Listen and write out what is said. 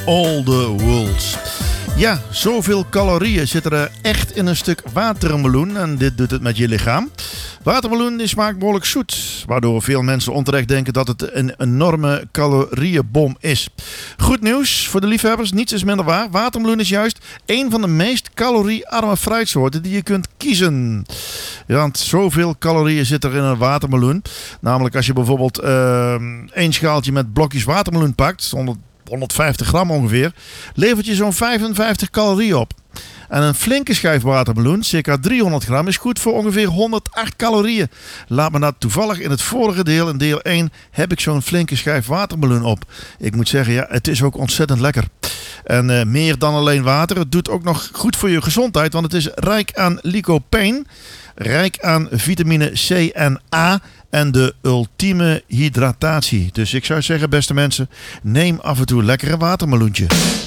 All the Worlds. Ja, zoveel calorieën zitten er echt in een stuk watermeloen en dit doet het met je lichaam. Watermeloen smaakt behoorlijk zoet, waardoor veel mensen onterecht denken dat het een enorme calorieënbom is. Goed nieuws voor de liefhebbers, niets is minder waar. Watermeloen is juist een van de meest caloriearme fruitsoorten die je kunt kiezen. Ja, want zoveel calorieën zitten er in een watermeloen. Namelijk als je bijvoorbeeld één schaaltje met blokjes watermeloen pakt, 150 gram ongeveer, levert je zo'n 55 calorieën op. En een flinke schijf watermeloen, circa 300 gram, is goed voor ongeveer 108 calorieën. Laat me dat toevallig in het vorige deel, in deel 1, heb ik zo'n flinke schijf watermeloen op. Ik moet zeggen, ja, het is ook ontzettend lekker. En meer dan alleen water, het doet ook nog goed voor je gezondheid, want het is rijk aan lycopene, rijk aan vitamine C en A en de ultieme hydratatie. Dus ik zou zeggen, beste mensen, neem af en toe lekker een watermeloentje.